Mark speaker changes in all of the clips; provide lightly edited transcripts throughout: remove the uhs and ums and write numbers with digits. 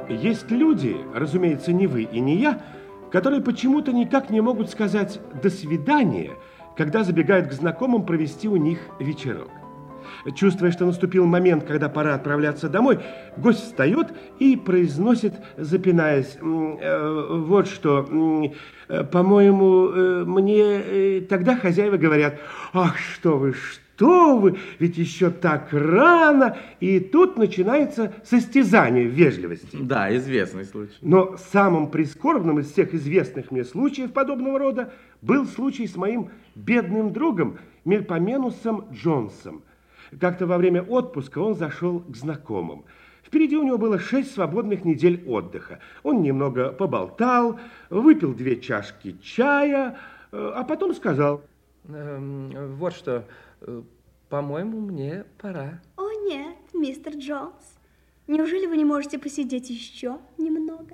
Speaker 1: Есть люди, разумеется, не вы и не я, которые почему-то никак не могут сказать «до свидания», когда забегают к знакомым провести у них вечерок. Чувствуя, что наступил момент, когда пора отправляться домой, гость встает и произносит, запинаясь, вот что, по-моему, мне тогда хозяева говорят: ах, что вы, ведь еще так рано, и тут начинается состязание в вежливости.
Speaker 2: Да, известный случай.
Speaker 1: Но самым прискорбным из всех известных мне случаев подобного рода был случай с моим бедным другом Мельпоменусом Джонсом. Как-то во время отпуска он зашел к знакомым. Впереди у него было 6 свободных недель отдыха. Он немного поболтал, выпил 2 чашки чая, а потом сказал:
Speaker 3: вот что, по-моему, мне пора.
Speaker 4: О, нет, мистер Джонс. Неужели вы не можете посидеть еще немного?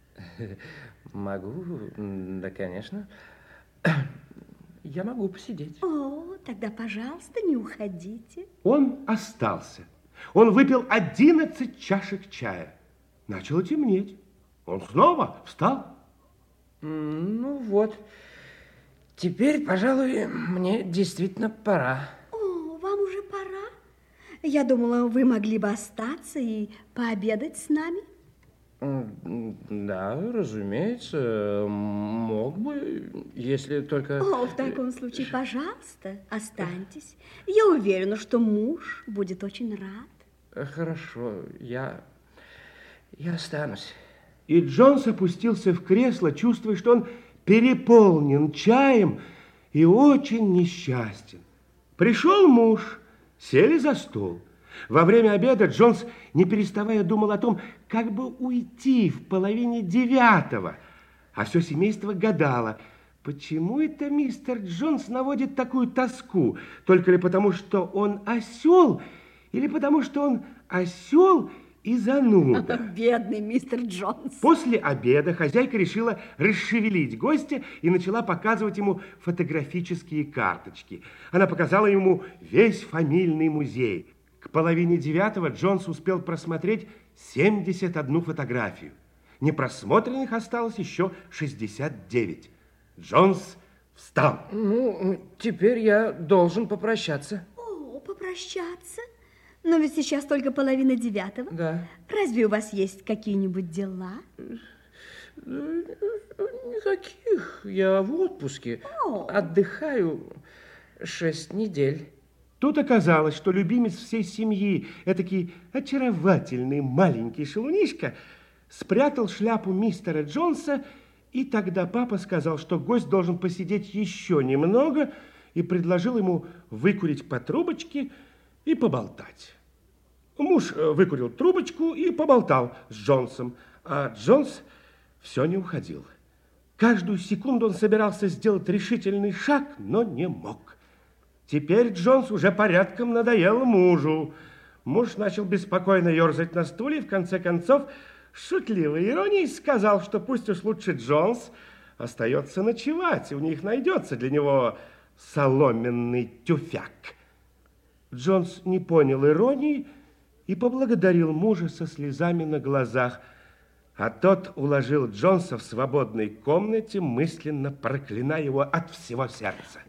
Speaker 3: Могу, да, конечно. Я могу посидеть.
Speaker 4: О, тогда, пожалуйста, не уходите.
Speaker 1: Он остался. Он выпил 11 чашек чая. Начало темнеть. Он снова встал.
Speaker 3: Ну вот, теперь, пожалуй, мне действительно пора.
Speaker 4: О, вам уже пора? Я думала, вы могли бы остаться и пообедать с нами.
Speaker 3: Да, разумеется, мог бы, если только...
Speaker 4: О, в таком случае, пожалуйста, останьтесь. Я уверена, что муж будет очень рад.
Speaker 3: Хорошо, я останусь.
Speaker 1: И Джонс опустился в кресло, чувствуя, что он переполнен чаем и очень несчастен. Пришел муж, сели за стол. Во время обеда Джонс, не переставая, думал о том, как бы уйти в 8:30, а все семейство гадало, почему это мистер Джонс наводит такую тоску, только ли потому, что он осел, или потому, что он осел и зануда.
Speaker 4: Бедный мистер Джонс.
Speaker 1: После обеда хозяйка решила расшевелить гостя и начала показывать ему фотографические карточки. Она показала ему весь фамильный музей. К 8:30 Джонс успел просмотреть 71 фотографию. Непросмотренных осталось еще 69. Джонс встал.
Speaker 3: Ну, теперь я должен попрощаться.
Speaker 4: О, попрощаться? Но ведь сейчас только 8:30.
Speaker 3: Да.
Speaker 4: Разве у вас есть какие-нибудь дела?
Speaker 3: Никаких. Я в отпуске. Отдыхаю 6 недель.
Speaker 1: Тут оказалось, что любимец всей семьи, этакий очаровательный маленький шалунишка, спрятал шляпу мистера Джонса, и тогда папа сказал, что гость должен посидеть еще немного, и предложил ему выкурить по трубочке и поболтать. Муж выкурил трубочку и поболтал с Джонсом, а Джонс все не уходил. Каждую секунду он собирался сделать решительный шаг, но не мог. Теперь Джонс уже порядком надоел мужу. Муж начал беспокойно ерзать на стуле и в конце концов с шутливой иронией сказал, что пусть уж лучше Джонс остается ночевать, и у них найдется для него соломенный тюфяк. Джонс не понял иронии и поблагодарил мужа со слезами на глазах, а тот уложил Джонса в свободной комнате, мысленно проклиная его от всего сердца.